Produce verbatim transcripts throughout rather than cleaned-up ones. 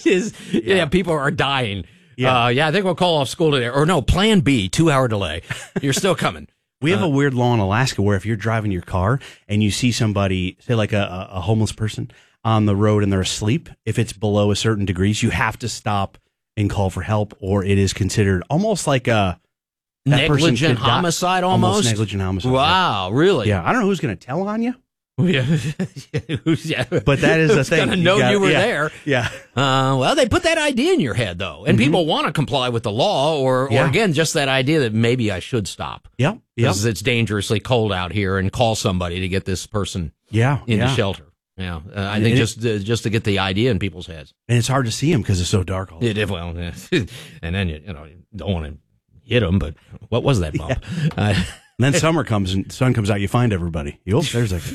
is, yeah. yeah, people are dying. Yeah. Uh, yeah, I think we'll call off school today. Or no, plan B, two-hour delay. You're still coming. We have uh, a weird law in Alaska where if you're driving your car and you see somebody, say like a, a homeless person on the road and they're asleep, if it's below a certain degrees, you have to stop and call for help, or it is considered almost like a that negligent homicide. Almost? almost negligent homicide. Wow, yeah. Really? Yeah, I don't know who's going to tell on you. Yeah, yeah. But that is the thing. Gonna know you, you were yeah, there. Yeah. Uh, well, they put that idea in your head though, and mm-hmm. people want to comply with the law, or, yeah. or again, just that idea that maybe I should stop. Yep. Because yep. it's dangerously cold out here, and call somebody to get this person. Yeah. Into yeah. shelter. Yeah. Uh, I think and just it, uh, just to get the idea in people's heads. And it's hard to see them because it's so dark. All the it, it, well, yeah. and then you you know you don't want to hit them, but what was that bump? Yeah. Uh, And then summer comes and sun comes out. You find everybody. Oh, there's like.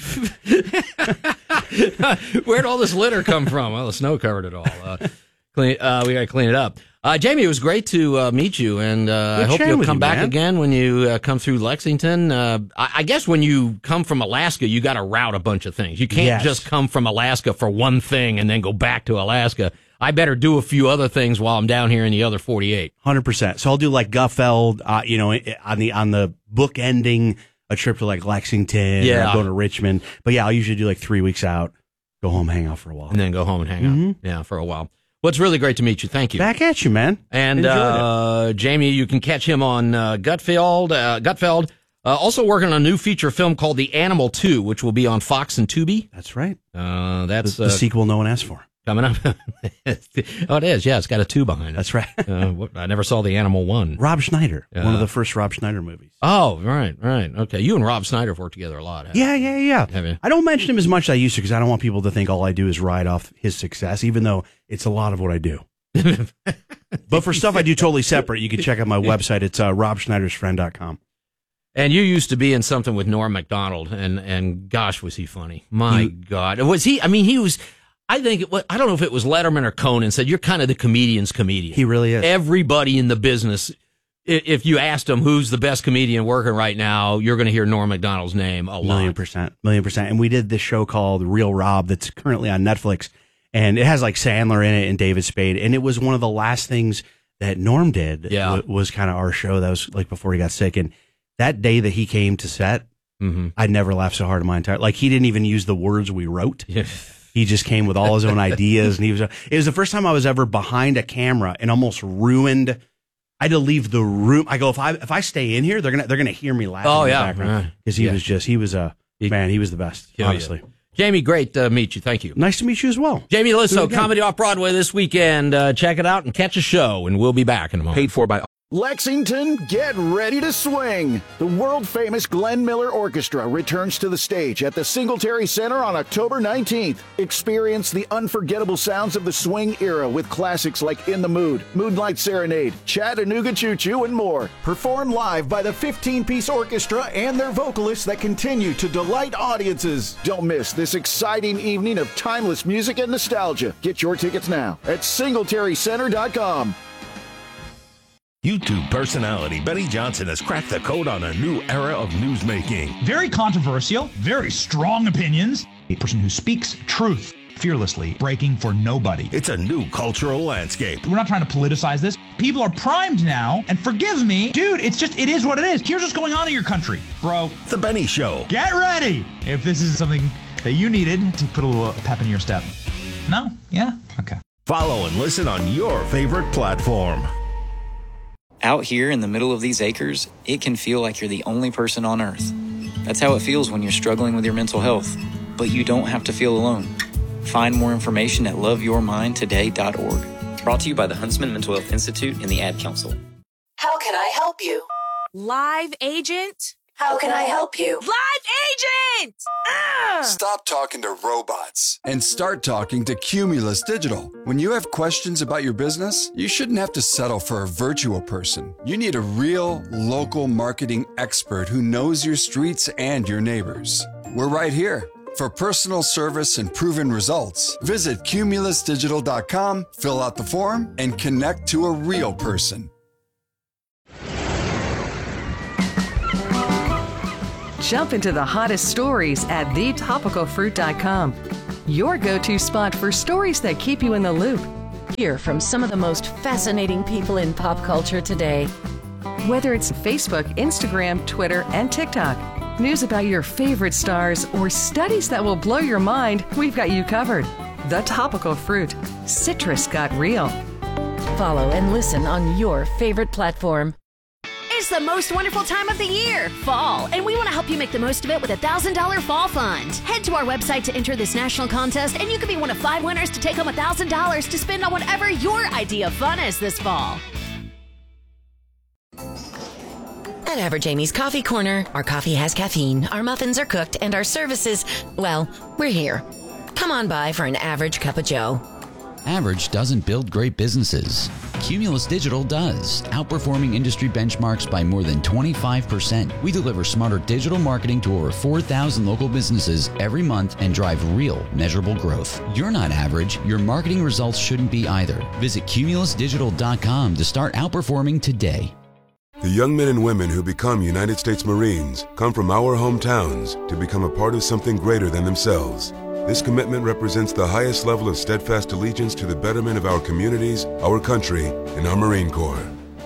Where'd all this litter come from? Well, the snow covered it all. Uh, clean. Uh, we got to clean it up. Uh, Jamie, it was great to uh, meet you, and uh, I hope you'll come you, back man. again when you uh, come through Lexington. Uh, I, I guess when you come from Alaska, you got to route a bunch of things. You can't yes. just come from Alaska for one thing and then go back to Alaska. I better do a few other things while I'm down here in the other forty-eight. one hundred percent. So I'll do like Guffeld, uh, you know, on the on the book ending a trip to like Lexington. Yeah. Or go to Richmond. But yeah, I'll usually do like three weeks out, go home, hang out for a while. And then go home and hang mm-hmm. out. Yeah, for a while. Well, it's really great to meet you. Thank you. Back at you, man. And uh, Jamie, you can catch him on uh, Gutfeld. Uh, Gutfeld. Uh, also working on a new feature film called The Animal two, which will be on Fox and Tubi. That's right. Uh, that's the, the uh, sequel no one asked for. Coming up. Oh, it is. Yeah, it's got a two behind it. That's right. uh, I never saw The Animal one. Rob Schneider, uh, one of the first Rob Schneider movies. Oh, right, right. Okay. You and Rob Schneider have worked together a lot. Yeah, yeah, yeah. Have you? I don't mention him as much as I used to because I don't want people to think all I do is ride off his success, even though it's a lot of what I do. But for stuff I do totally separate, you can check out my website. It's uh, rob schneider's friend dot com. And you used to be in something with Norm Macdonald, and, and gosh, was he funny. My he, God. Was he, I mean, he was... I think it was, I don't know if it was Letterman or Conan said, you're kind of the comedian's comedian. He really is. Everybody in the business, if you asked them who's the best comedian working right now, you're going to hear Norm Macdonald's name a lot. Million percent. Million percent. And we did this show called Real Rob that's currently on Netflix. And it has like Sandler in it and David Spade. And it was one of the last things that Norm did. Yeah. W- was kind of our show. That was like before he got sick. And that day that he came to set, mm-hmm. I never laughed so hard in my entire, like he didn't even use the words we wrote. Yeah. He just came with all his own ideas, and he was. It was the first time I was ever behind a camera and almost ruined. I had to leave the room. I go if I if I stay in here, they're gonna they're gonna hear me laughing. Oh in the yeah, background because he yeah. was just he was a man. He was the best. Yeah, honestly, yeah. Jamie, great to meet you. Thank you. Nice to meet you as well. Jamie Lissow, Comedy Off Broadway this weekend. Uh, check it out and catch a show, and we'll be back in a moment. Paid for by. Lexington, get ready to swing! The world-famous Glenn Miller Orchestra returns to the stage at the Singletary Center on October nineteenth. Experience the unforgettable sounds of the swing era with classics like In the Mood, Moonlight Serenade, Chattanooga Choo Choo, and more. Performed live by the fifteen-piece orchestra and their vocalists that continue to delight audiences. Don't miss this exciting evening of timeless music and nostalgia. Get your tickets now at singletary center dot com. YouTube personality Benny Johnson has cracked the code on a new era of newsmaking. Very controversial, very strong opinions. A person who speaks truth fearlessly, breaking for nobody. It's a new cultural landscape. We're not trying to politicize this. People are primed now, and forgive me, dude, it's just, it is what it is. Here's what's going on in your country, bro. The Benny Show. Get ready if this is something that you needed to put a little pep in your step. No? Yeah? Okay. Follow and listen on your favorite platform. Out here in the middle of these acres, it can feel like you're the only person on Earth. That's how it feels when you're struggling with your mental health. But you don't have to feel alone. Find more information at love your mind today dot org. Brought to you by the Huntsman Mental Health Institute and the Ad Council. How can I help you? Live agent? How can I help you? Live agent! Ah! Stop talking to robots and start talking to Cumulus Digital. When you have questions about your business, you shouldn't have to settle for a virtual person. You need a real, local marketing expert who knows your streets and your neighbors. We're right here. For personal service and proven results, visit cumulus digital dot com, fill out the form, and connect to a real person. Jump into the hottest stories at the topical fruit dot com. Your go-to spot for stories that keep you in the loop. Hear from some of the most fascinating people in pop culture today. Whether it's Facebook, Instagram, Twitter, and TikTok, news about your favorite stars, or studies that will blow your mind, we've got you covered. The Topical Fruit. Citrus got real. Follow and listen on your favorite platform. It's the most wonderful time of the year, fall, and we want to help you make the most of it with a one thousand dollars Fall Fund. Head to our website to enter this national contest, and you could be one of five winners to take home one thousand dollars to spend on whatever your idea of fun is this fall. At Average Amy's Coffee Corner, our coffee has caffeine, our muffins are cooked, and our services, well, we're here. Come on by for an average cup of joe. Average doesn't build great businesses. Cumulus Digital does, outperforming industry benchmarks by more than twenty-five percent. We deliver smarter digital marketing to over four thousand local businesses every month and drive real, measurable growth. You're not average. Your marketing results shouldn't be either. Visit cumulus digital dot com to start outperforming today. The young men and women who become United States Marines come from our hometowns to become a part of something greater than themselves. This commitment represents the highest level of steadfast allegiance to the betterment of our communities, our country, and our Marine Corps.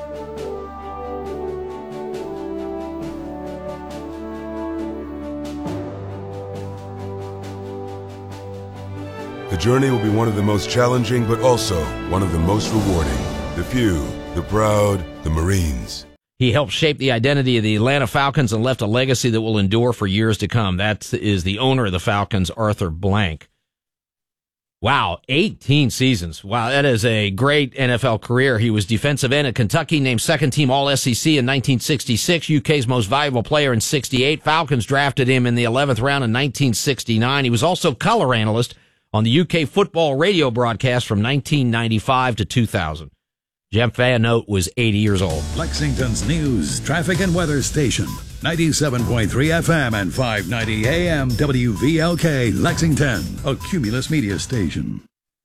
The journey will be one of the most challenging, but also one of the most rewarding. The few, the proud, the Marines. He helped shape the identity of the Atlanta Falcons and left a legacy that will endure for years to come. That is the owner of the Falcons, Arthur Blank. Wow, eighteen seasons. Wow, that is a great N F L career. He was defensive end at Kentucky, named second team All S E C in nineteen sixty-six, U K's most valuable player in sixty-eight. Falcons drafted him in the eleventh round in nineteen sixty-nine. He was also color analyst on the U K football radio broadcast from nineteen ninety-five to two thousand. Jeff Van Note was eighty years old. Lexington's news, traffic, and weather station. ninety-seven point three F M and five ninety A M W V L K Lexington, a Cumulus media station.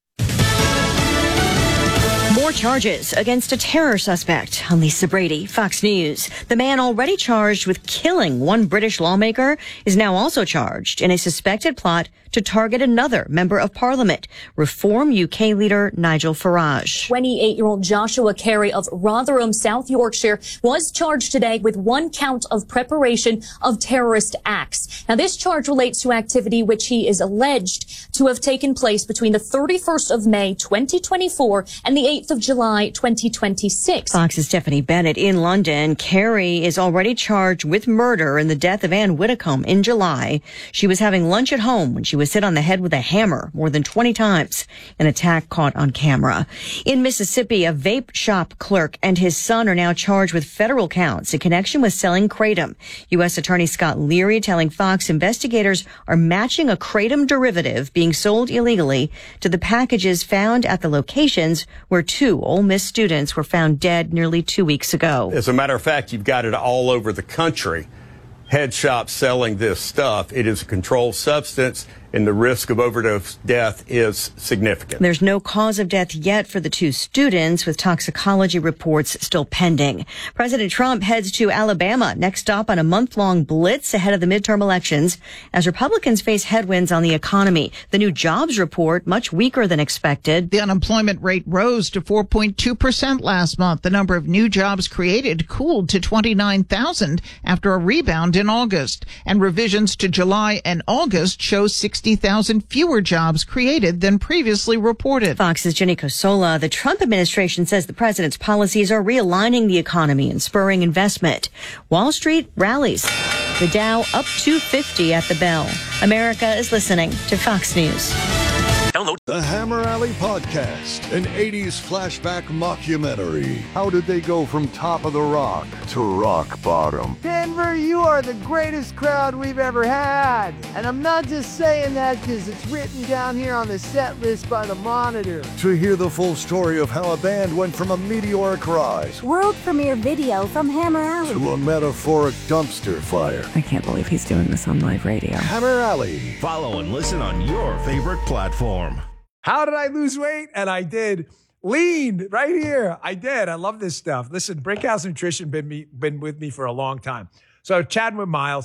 More charges against a terror suspect. I'm Lisa Brady, Fox News. The man already charged with killing one British lawmaker is now also charged in a suspected plot to target another member of parliament, Reform U K leader Nigel Farage. twenty-eight-year-old Joshua Carey of Rotherham, South Yorkshire, was charged today with one count of preparation of terrorist acts. Now, this charge relates to activity which he is alleged to have taken place between the thirty-first of May, twenty twenty-four and the eighth of July, twenty twenty-six. Fox's Stephanie Bennett in London. Carey is already charged with murder in the death of Anne Widdecombe in July. She was having lunch at home when she was hit on the head with a hammer more than twenty times. An attack caught on camera. In Mississippi, a vape shop clerk and his son are now charged with federal counts in connection with selling kratom. U S Attorney Scott Leary telling Fox investigators are matching a kratom derivative being sold illegally to the packages found at the locations where two Ole Miss students were found dead nearly two weeks ago. As a matter of fact, you've got it all over the country. Head shops selling this stuff. It is a controlled substance, and the risk of overdose death is significant. There's no cause of death yet for the two students, with toxicology reports still pending. President Trump heads to Alabama, next stop on a month-long blitz ahead of the midterm elections, as Republicans face headwinds on the economy. The new jobs report, much weaker than expected. The unemployment rate rose to four point two percent last month. The number of new jobs created cooled to twenty-nine thousand after a rebound in August. And revisions to July and August show sixty thousand fewer jobs created than previously reported. Fox's Jenny Cosola. The Trump administration says the president's policies are realigning the economy and spurring investment. Wall Street rallies. The Dow up two fifty at the bell. America is listening to Fox News. Download the Hammer Alley Podcast, an eighties flashback mockumentary. How did they go from top of the rock to rock bottom? Denver, you are the greatest crowd we've ever had. And I'm not just saying that because it's written down here on the set list by the Monitor. To hear the full story of how a band went from a meteoric rise, world premiere video from Hammer Alley, to a metaphoric dumpster fire. I can't believe he's doing this on live radio. Hammer Alley. Follow and listen on your favorite platform. How did I lose weight? And I did. Lean right here. I did. I love this stuff. Listen, Brickhouse Nutrition been me been with me for a long time. So chatting with Miles,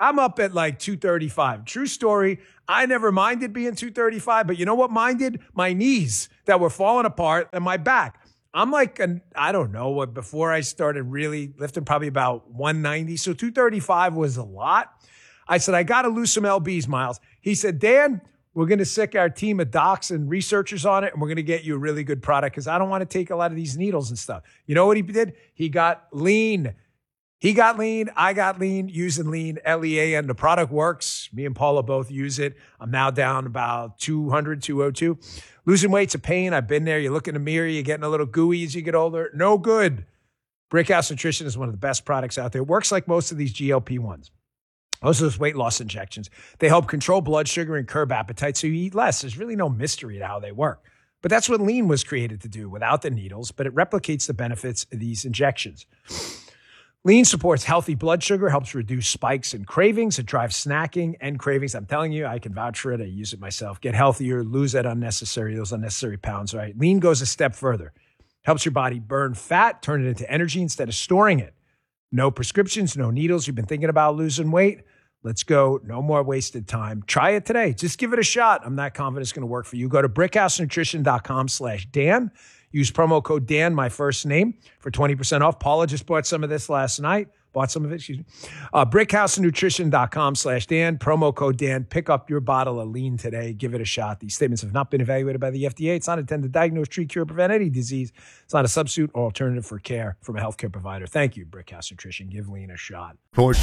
I'm up at like two thirty-five. True story. I never minded being two thirty-five, but you know what minded? My knees that were falling apart and my back. I'm like, an, I don't know, what before I started really lifting, probably about one ninety. So two thirty-five was a lot. I said, I got to lose some L Bs, Miles. He said, Dan, we're going to sick our team of docs and researchers on it, and we're going to get you a really good product because I don't want to take a lot of these needles and stuff. You know what he did? He got lean. He got lean. I got lean using lean, L E A N. The product works. Me and Paula both use it. I'm now down about two hundred, two oh two. Losing weight's a pain. I've been there. You look in the mirror, you're getting a little gooey as you get older. No good. Brickhouse Nutrition is one of the best products out there. It works like most of these G L P ones. Most of those weight loss injections. They help control blood sugar and curb appetite so you eat less. There's really no mystery to how they work. But that's what lean was created to do without the needles, but it replicates the benefits of these injections. Lean supports healthy blood sugar, helps reduce spikes and cravings. It drives snacking and cravings. I'm telling you, I can vouch for it. I use it myself. Get healthier, lose that unnecessary, those unnecessary pounds, right? Lean goes a step further. Helps your body burn fat, turn it into energy instead of storing it. No prescriptions, no needles. You've been thinking about losing weight? Let's go. No more wasted time. Try it today. Just give it a shot. I'm not confident it's going to work for you. Go to brickhousenutrition.com slash Dan. Use promo code Dan, my first name, for twenty percent off. Paula just bought some of this last night. Bought some of it, excuse me. Uh, brickhousenutrition.com slash Dan. Promo code Dan. Pick up your bottle of lean today. Give it a shot. These statements have not been evaluated by the F D A. It's not intended to diagnose, treat, cure, prevent any disease. It's not a substitute or alternative for care from a healthcare provider. Thank you, Brickhouse Nutrition. Give lean a shot. Port.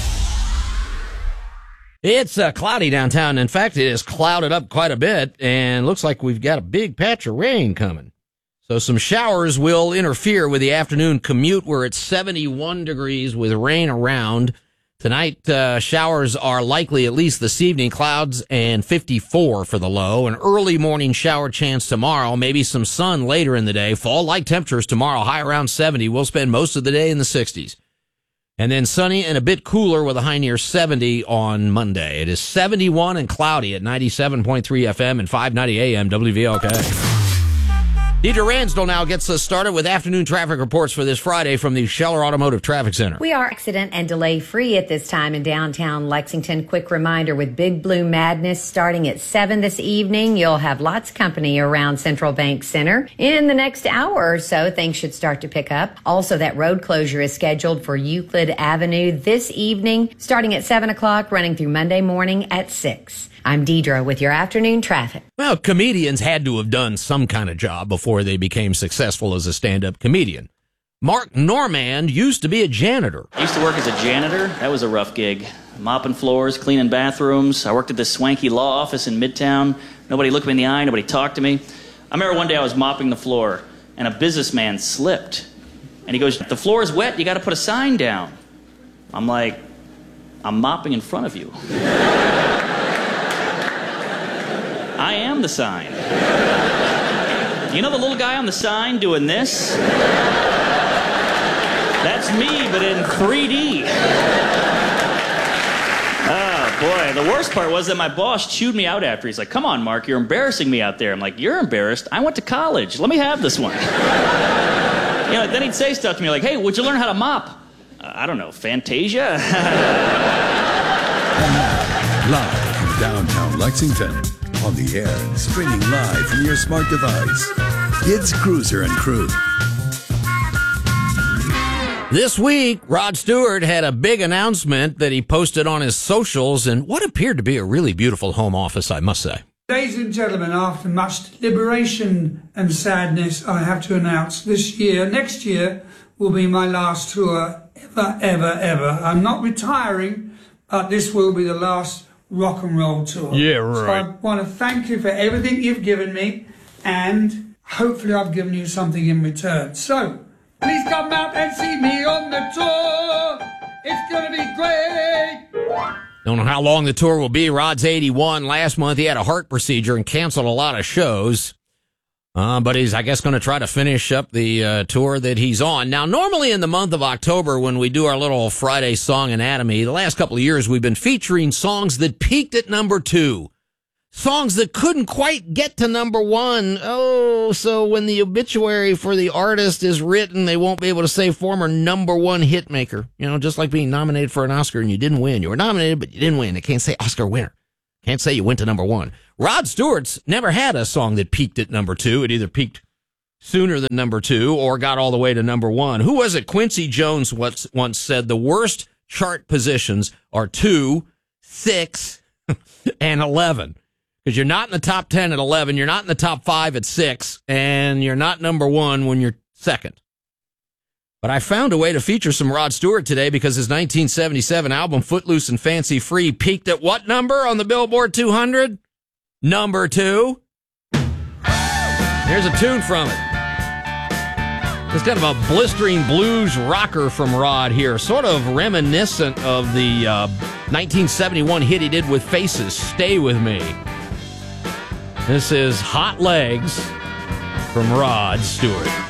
It's uh, cloudy downtown. In fact, it is clouded up quite a bit, and looks like we've got a big patch of rain coming. So some showers will interfere with the afternoon commute. We're at seventy-one degrees with rain around. Tonight, uh, showers are likely at least this evening. Clouds and fifty-four for the low. An early morning shower chance tomorrow. Maybe some sun later in the day. Fall-like temperatures tomorrow, high around seventy. We'll spend most of the day in the sixties. And then sunny and a bit cooler with a high near seventy on Monday. It is seventy-one and cloudy at ninety-seven point three F M and five ninety A M W V L K. Deidre Ransdell now gets us started with afternoon traffic reports for this Friday from the Scheller Automotive Traffic Center. We are accident and delay free at this time in downtown Lexington. Quick reminder, with Big Blue Madness starting at seven this evening, you'll have lots of company around Central Bank Center. In the next hour or so, things should start to pick up. Also, that road closure is scheduled for Euclid Avenue this evening, starting at seven o'clock, running through Monday morning at six. I'm Deidre with your afternoon traffic. Well, comedians had to have done some kind of job before they became successful as a stand-up comedian. Mark Normand used to be a janitor. I used to work as a janitor. That was a rough gig. Mopping floors, cleaning bathrooms. I worked at this swanky law office in Midtown. Nobody looked me in the eye. Nobody talked to me. I remember one day I was mopping the floor, and a businessman slipped. And he goes, "The floor is wet. You got to put a sign down." I'm like, "I'm mopping in front of you." I am the sign. You know the little guy on the sign doing this? That's me, but in three D. Oh, boy. The worst part was that my boss chewed me out after. He's like, "Come on, Mark, you're embarrassing me out there." I'm like, "You're embarrassed? I went to college. Let me have this one." You know, then he'd say stuff to me like, "Hey, would you learn how to mop?" Uh, I don't know, Fantasia? Live from downtown Lexington. On the air and streaming live from your smart device. It's Cruiser and Crew. This week, Rod Stewart had a big announcement that he posted on his socials in what appeared to be a really beautiful home office, I must say. Ladies and gentlemen, after much deliberation and sadness, I have to announce this year, next year, will be my last tour ever, ever, ever. I'm not retiring, but this will be the last rock and roll tour. Yeah, right. So I want to thank you for everything you've given me, and hopefully I've given you something in return. So, please come out and see me on the tour. It's going to be great. Don't know how long the tour will be. Rod's eighty-one. Last month he had a heart procedure and canceled a lot of shows. Uh, but he's, I guess, going to try to finish up the uh, tour that he's on. Now, normally in the month of October, when we do our little Friday Song Anatomy, the last couple of years we've been featuring songs that peaked at number two. songs that couldn't quite get to number one. Oh, so when the obituary for the artist is written, they won't be able to say former number one hit maker. You know, just like being nominated for an Oscar and you didn't win. You were nominated, but you didn't win. It can't say Oscar winner. Can't say you went to number one. Rod Stewart's never had a song that peaked at number two. It either peaked sooner than number two or got all the way to number one. Who was it? Quincy Jones once, once said the worst chart positions are two, six, and eleven. Because you're not in the top ten at eleven, you're not in the top five at six, and you're not number one when you're second. But I found a way to feature some Rod Stewart today because his nineteen seventy-seven album Footloose and Fancy Free peaked at what number on the Billboard two hundred? Number two. Here's a tune from it. It's kind of a blistering blues rocker from Rod here, sort of reminiscent of the uh, nineteen seventy-one hit he did with Faces, Stay With Me. This is Hot Legs from Rod Stewart.